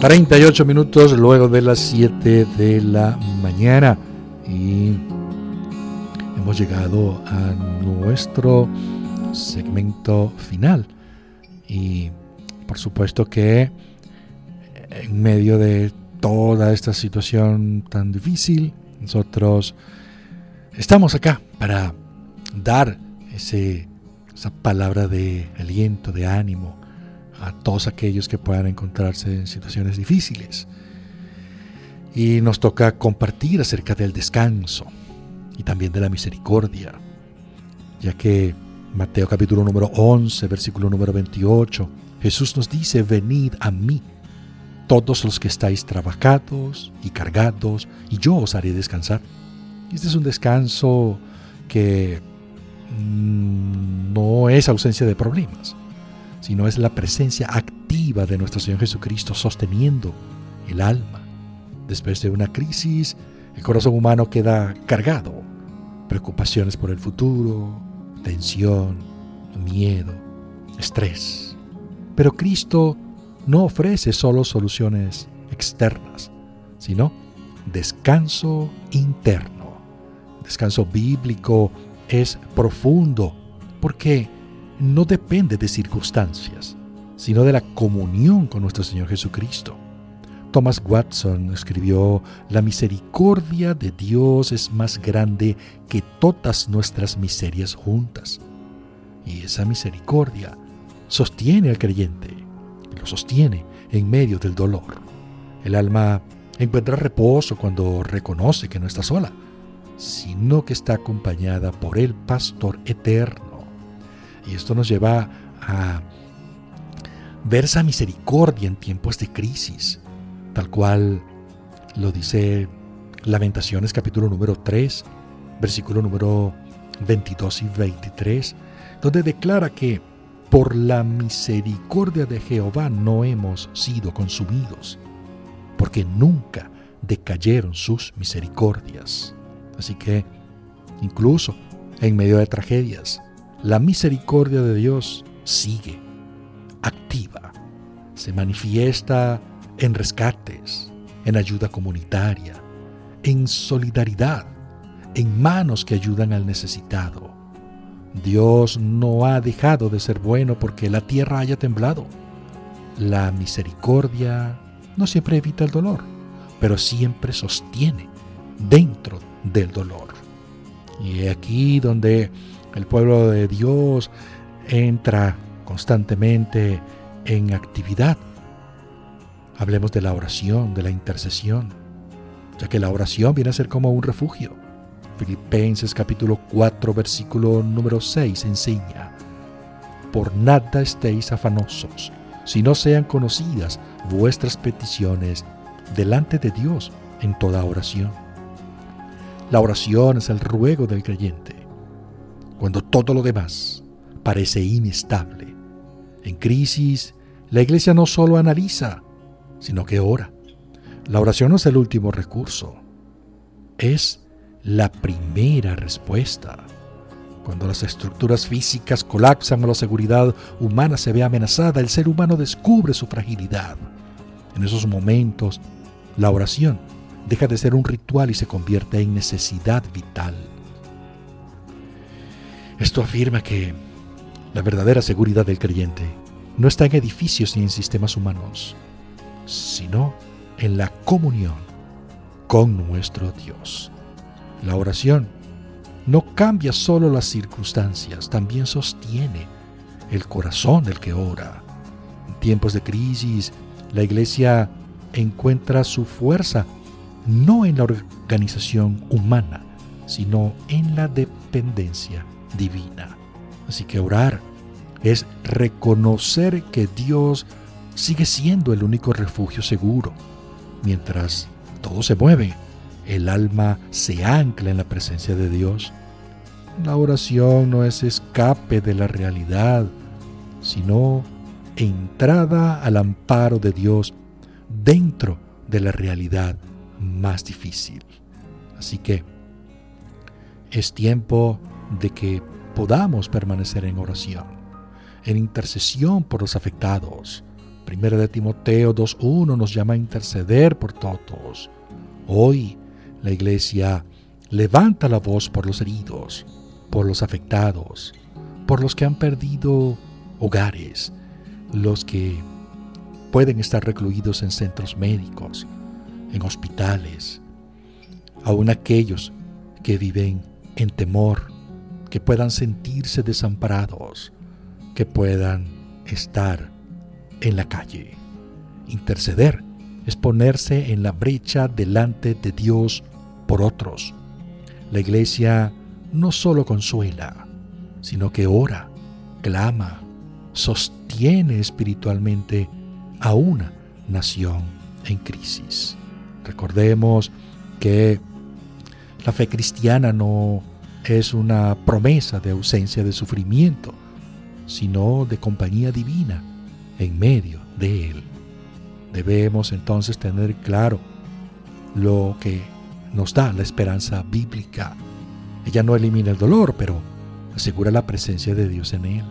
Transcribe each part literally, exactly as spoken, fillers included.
treinta y ocho minutos luego de las siete de la mañana y hemos llegado a nuestro segmento final. Y por supuesto que en medio de toda esta situación tan difícil, nosotros estamos acá para dar ese, esa palabra de aliento, de ánimo a todos aquellos que puedan encontrarse en situaciones difíciles. Y nos toca compartir acerca del descanso y también de la misericordia, ya que Mateo capítulo número once, versículo número veintiocho, Jesús nos dice: venid a mí, todos los que estáis trabajados y cargados, y yo os haré descansar. Este es un descanso que mmm, no es ausencia de problemas, sino es la presencia activa de nuestro Señor Jesucristo sosteniendo el alma. Después de una crisis, el corazón humano queda cargado. Preocupaciones por el futuro, tensión, miedo, estrés. Pero Cristo no ofrece solo soluciones externas, sino descanso interno. Descanso bíblico es profundo porque no depende de circunstancias, sino de la comunión con nuestro Señor Jesucristo. Thomas Watson escribió: la misericordia de Dios es más grande que todas nuestras miserias juntas. Y esa misericordia sostiene al creyente, lo sostiene en medio del dolor. El alma encuentra reposo cuando reconoce que no está sola, sino que está acompañada por el Pastor eterno. Y esto nos lleva a ver esa misericordia en tiempos de crisis, tal cual lo dice Lamentaciones capítulo número tres, versículo número veintidós y veintitrés, donde declara que por la misericordia de Jehová no hemos sido consumidos, porque nunca decayeron sus misericordias. Así que, incluso en medio de tragedias, la misericordia de Dios sigue activa, se manifiesta en rescates, en ayuda comunitaria, en solidaridad, en manos que ayudan al necesitado. Dios no ha dejado de ser bueno porque la tierra haya temblado. La misericordia no siempre evita el dolor, pero siempre sostiene dentro del dolor. Y es aquí donde el pueblo de Dios entra constantemente en actividad. Hablemos de la oración, de la intercesión, ya que la oración viene a ser como un refugio. Filipenses capítulo cuatro, versículo número seis enseña: por nada estéis afanosos, si no sean conocidas vuestras peticiones delante de Dios en toda oración. La oración es el ruego del creyente cuando todo lo demás parece inestable. En crisis, la iglesia no solo analiza, sino que ora. La oración no es el último recurso, es la primera respuesta. Cuando las estructuras físicas colapsan o la seguridad humana se ve amenazada, el ser humano descubre su fragilidad. En esos momentos, la oración deja de ser un ritual y se convierte en necesidad vital. Esto afirma que la verdadera seguridad del creyente no está en edificios ni en sistemas humanos, sino en la comunión con nuestro Dios. La oración no cambia solo las circunstancias, también sostiene el corazón del que ora. En tiempos de crisis, la iglesia encuentra su fuerza no en la organización humana, sino en la dependencia divina. Así que orar es reconocer que Dios sigue siendo el único refugio seguro. Mientras todo se mueve, el alma se ancla en la presencia de Dios. La oración no es escape de la realidad, sino entrada al amparo de Dios dentro de la realidad más difícil. Así que es tiempo de que podamos permanecer en oración, en intercesión por los afectados, Primera de Timoteo dos uno nos llama a interceder por todos. Hoy la Iglesia levanta la voz por los heridos, por los afectados, por los que han perdido hogares, los que pueden estar recluidos en centros médicos, en hospitales, aún aquellos que viven en temor, que puedan sentirse desamparados, que puedan estar en la calle. Interceder es ponerse en la brecha delante de Dios por otros. La Iglesia no solo consuela, sino que ora, clama, sostiene espiritualmente a una nación en crisis. Recordemos que la fe cristiana no es una promesa de ausencia de sufrimiento, sino de compañía divina en medio de él. Debemos entonces tener claro lo que nos da la esperanza bíblica. Ella no elimina el dolor, pero asegura la presencia de Dios en él.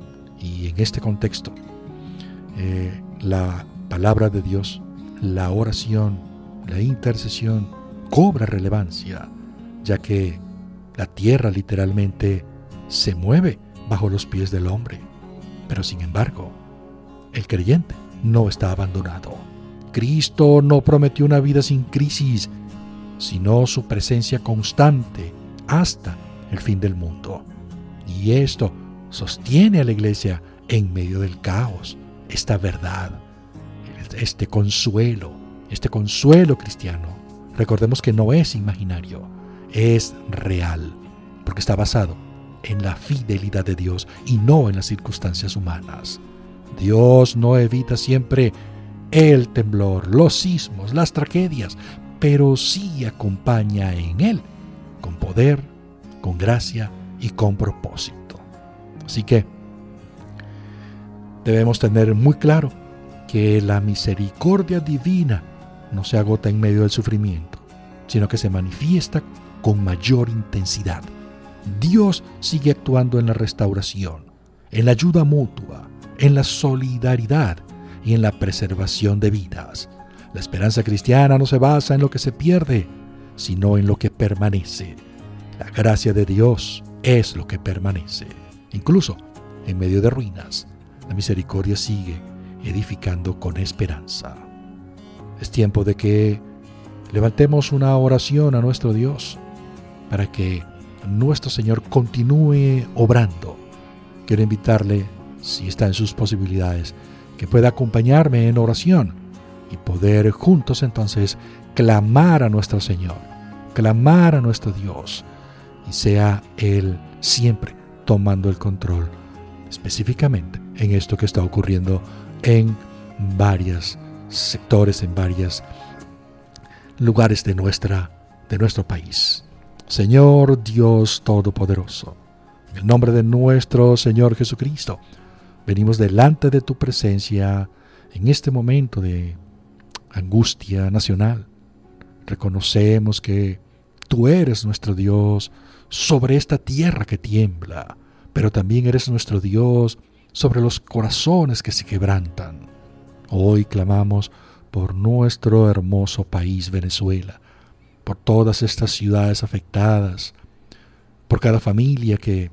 Y en este contexto, eh, la palabra de Dios, la oración, la intercesión cobra relevancia, ya que la tierra literalmente se mueve bajo los pies del hombre. Pero sin embargo, el creyente no está abandonado. Cristo no prometió una vida sin crisis, sino su presencia constante hasta el fin del mundo. Y esto sostiene a la Iglesia en medio del caos. Esta verdad, este consuelo, este consuelo cristiano, recordemos que no es imaginario, es real, porque está basado en la fidelidad de Dios y no en las circunstancias humanas. Dios no evita siempre el temblor, los sismos, las tragedias, pero sí acompaña en él con poder, con gracia y con propósito. Así que debemos tener muy claro que la misericordia divina no se agota en medio del sufrimiento, sino que se manifiesta con mayor intensidad. Dios sigue actuando en la restauración, en la ayuda mutua, en la solidaridad y en la preservación de vidas. La esperanza cristiana no se basa en lo que se pierde, sino en lo que permanece. La gracia de Dios es lo que permanece. Incluso en medio de ruinas, la misericordia sigue edificando con esperanza. Es tiempo de que levantemos una oración a nuestro Dios para que nuestro Señor continúe obrando. Quiero invitarle, si está en sus posibilidades, que pueda acompañarme en oración y poder juntos entonces clamar a nuestro Señor, clamar a nuestro Dios, y sea Él siempre tomando el control, específicamente en esto que está ocurriendo en varios sectores, en varios lugares de, nuestra, de nuestro país. Señor Dios Todopoderoso, en el nombre de nuestro Señor Jesucristo, venimos delante de tu presencia en este momento de angustia nacional. Reconocemos que tú eres nuestro Dios sobre esta tierra que tiembla, pero también eres nuestro Dios sobre los corazones que se quebrantan. Hoy clamamos por nuestro hermoso país Venezuela, por todas estas ciudades afectadas, por cada familia que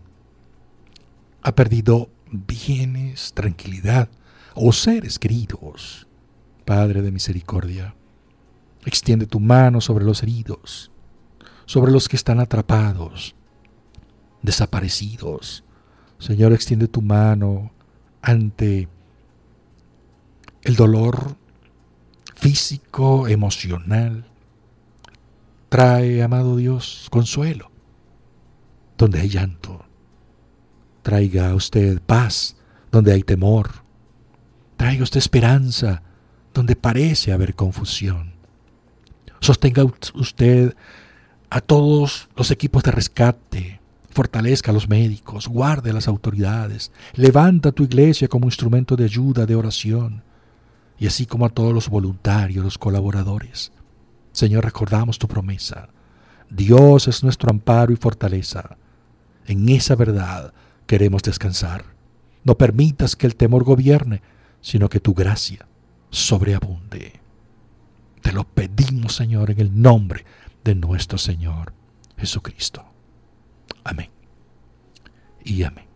ha perdido bienes, tranquilidad o seres queridos. Padre de misericordia, extiende tu mano sobre los heridos, sobre los que están atrapados, desaparecidos. Señor, extiende tu mano ante el dolor físico, emocional. Trae, amado Dios, consuelo donde hay llanto. Traiga usted paz donde hay temor. Traiga usted esperanza donde parece haber confusión. Sostenga usted a todos los equipos de rescate. Fortalezca a los médicos, guarde a las autoridades. Levanta tu iglesia como instrumento de ayuda, de oración. Y así como a todos los voluntarios, los colaboradores. Señor, recordamos tu promesa. Dios es nuestro amparo y fortaleza. En esa verdad queremos descansar. No permitas que el temor gobierne, sino que tu gracia sobreabunde. Te lo pedimos, Señor, en el nombre de nuestro Señor Jesucristo. Amén. Y amén.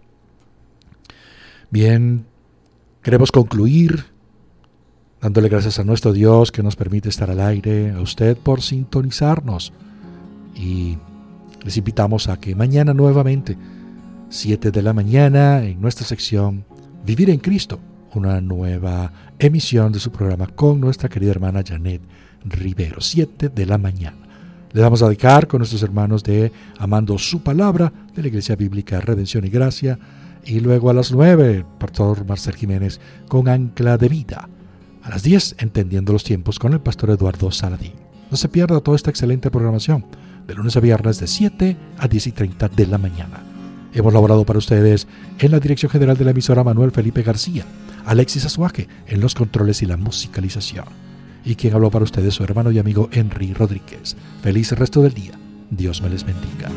Bien, queremos concluir dándole gracias a nuestro Dios que nos permite estar al aire, a usted por sintonizarnos. Y les invitamos a que mañana nuevamente, siete de la mañana, en nuestra sección Vivir en Cristo, una nueva emisión de su programa con nuestra querida hermana Janet Rivero, siete de la mañana. Le vamos a dedicar con nuestros hermanos de Amando su Palabra, de la Iglesia Bíblica Redención y Gracia, y luego a las nueve, el pastor Marcel Jiménez con Ancla de Vida. A las diez, Entendiendo los Tiempos con el pastor Eduardo Saladín. No se pierda toda esta excelente programación, de lunes a viernes de siete a diez y treinta de la mañana. Hemos laborado para ustedes en la dirección general de la emisora Manuel Felipe García, Alexis Azuaje en los controles y la musicalización. Y quien habló para ustedes, su hermano y amigo Henry Rodríguez. Feliz resto del día. Dios me les bendiga.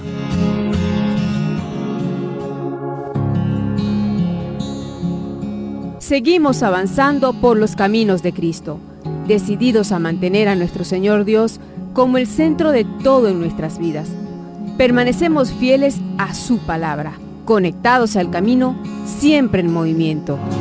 Seguimos avanzando por los caminos de Cristo, decididos a mantener a nuestro Señor Dios como el centro de todo en nuestras vidas. Permanecemos fieles a su palabra, conectados al camino, siempre en movimiento.